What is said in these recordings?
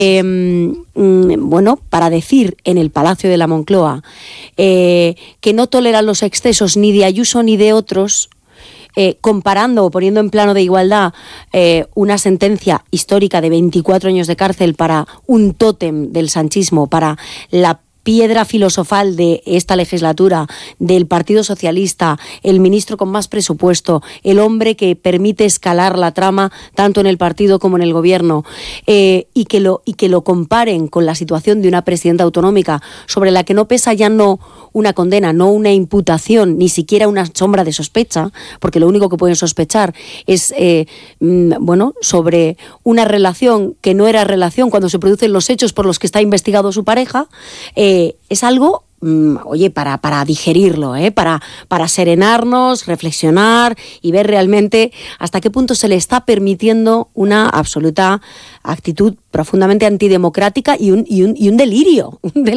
bueno, para decir en el Palacio de la Moncloa que no toleran los excesos ni de Ayuso ni de otros, comparando o poniendo en plano de igualdad una sentencia histórica de 24 años de cárcel para un tótem del sanchismo, para la piedra filosofal de esta legislatura, del Partido Socialista, el ministro con más presupuesto, el hombre que permite escalar la trama tanto en el partido como en el gobierno, y que lo comparen con la situación de una presidenta autonómica sobre la que no pesa ya no una condena, no una imputación, ni siquiera una sombra de sospecha, porque lo único que pueden sospechar es bueno, sobre una relación que no era relación cuando se producen los hechos por los que está investigado su pareja. Es algo, oye, para digerirlo, para serenarnos, reflexionar y ver realmente hasta qué punto se le está permitiendo una absoluta actitud profundamente antidemocrática y un delirio,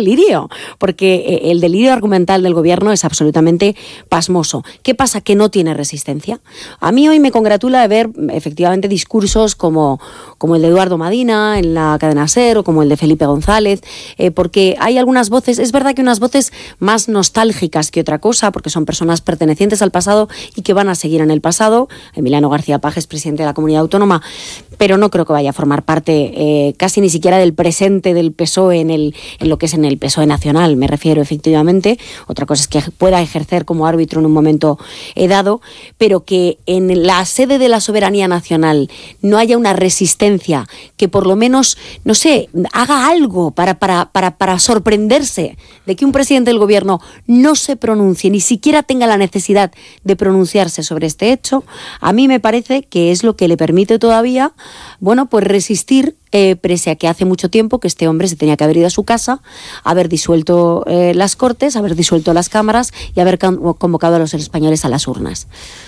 porque el delirio argumental del gobierno es absolutamente pasmoso. ¿Qué pasa? Que no tiene resistencia. A mí hoy me congratula de ver efectivamente discursos como el de Eduardo Madina en la cadena SER o como el de Felipe González, porque hay algunas voces, es verdad que unas voces más nostálgicas que otra cosa, porque son personas pertenecientes al pasado y que van a seguir en el pasado. Emiliano García Paje es presidente de la Comunidad Autónoma, pero no creo que vaya a formar parte casi ni siquiera del presente del PSOE en lo que es en el PSOE nacional, me refiero efectivamente. Otra cosa es que pueda ejercer como árbitro en un momento dado, pero que en la sede de la soberanía nacional no haya una resistencia que por lo menos, no sé, haga algo para sorprenderse de que un presidente del gobierno no se pronuncie, ni siquiera tenga la necesidad de pronunciarse sobre este hecho, a mí me parece que es lo que le permite todavía, bueno, pues resistir, pese a que hace mucho tiempo que este hombre se tenía que haber ido a su casa, haber disuelto las Cortes, haber disuelto las cámaras y haber convocado a los españoles a las urnas.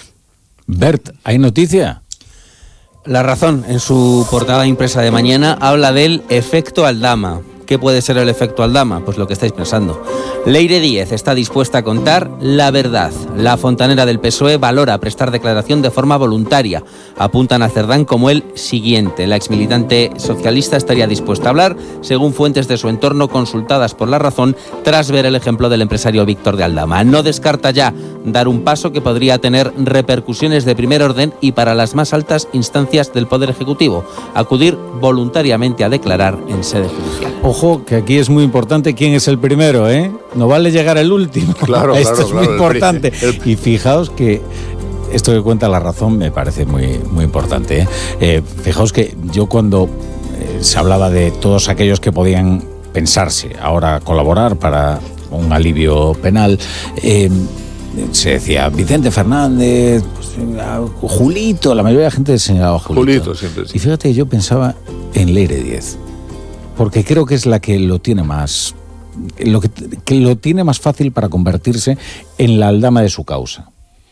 Bert, ¿hay noticia? La Razón, en su portada impresa de mañana, habla del efecto Aldama. ¿Qué puede ser el efecto Aldama? Pues lo que estáis pensando. Leire Díez está dispuesta a contar la verdad. La fontanera del PSOE valora prestar declaración de forma voluntaria. Apuntan a Cerdán como el siguiente. La exmilitante socialista estaría dispuesta a hablar, según fuentes de su entorno consultadas por La Razón, tras ver el ejemplo del empresario Víctor de Aldama. No descarta ya dar un paso que podría tener repercusiones de primer orden y para las más altas instancias del Poder Ejecutivo. Acudir voluntariamente a declarar en sede judicial. Ojo, que aquí es muy importante quién es el primero, ¿eh? No vale llegar el último. Claro, Esto es muy importante. Y fijaos que esto que cuenta La Razón me parece muy, muy importante, ¿eh? Fijaos que yo cuando se hablaba de todos aquellos que podían pensarse ahora colaborar para un alivio penal, se decía Vicente Fernández, pues, Julito, la mayoría de la gente señalaba a Julito siempre, sí. Y fíjate, yo pensaba en Leire Díez, porque creo que es la que lo tiene más, que lo tiene más fácil para convertirse en la aldama de su causa.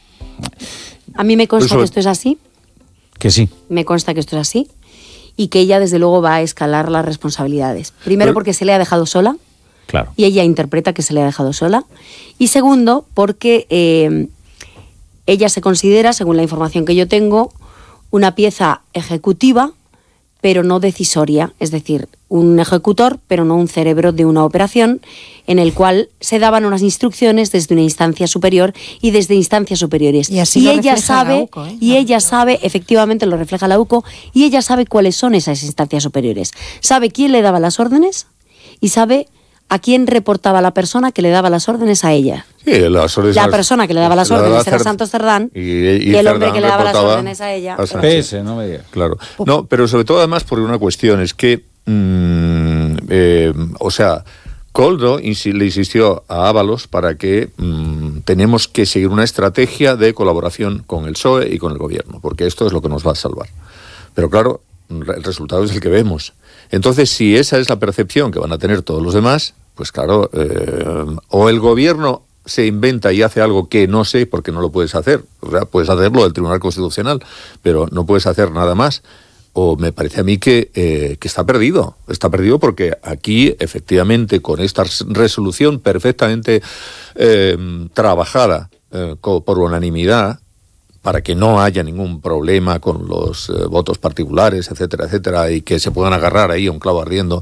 A mí me consta que esto es así. Que sí. Me consta que esto es así y que ella desde luego va a escalar las responsabilidades. Primero porque se le ha dejado sola. Claro. Y ella interpreta que se le ha dejado sola. Y segundo, porque ella se considera, según la información que yo tengo, una pieza ejecutiva, pero no decisoria. Es decir, un ejecutor, pero no un cerebro de una operación, en el cual se daban unas instrucciones desde una instancia superior y desde instancias superiores. Y así ella sabe, ella sabe, efectivamente lo refleja la UCO, y ella sabe cuáles son esas instancias superiores. Sabe quién le daba las órdenes y sabe a quién reportaba la persona que le daba las órdenes a ella. Sí, las órdenes, la persona que le daba las órdenes era Santos Cerdán y el hombre que le daba las órdenes a ella. PS, no me digas. Claro. No, pero sobre todo además por una cuestión, es que, o sea, Koldo le insistió a Ábalos para que tenemos que seguir una estrategia de colaboración con el PSOE y con el gobierno, porque esto es lo que nos va a salvar. Pero claro, el resultado es el que vemos. Entonces, si esa es la percepción que van a tener todos los demás, pues claro, o el gobierno se inventa y hace algo que no sé porque no lo puedes hacer. O sea, puedes hacerlo del Tribunal Constitucional, pero no puedes hacer nada más. O me parece a mí que está perdido. Está perdido porque aquí, efectivamente, con esta resolución perfectamente trabajada por unanimidad, para que no haya ningún problema con los votos particulares, etcétera, etcétera, y que se puedan agarrar ahí a un clavo ardiendo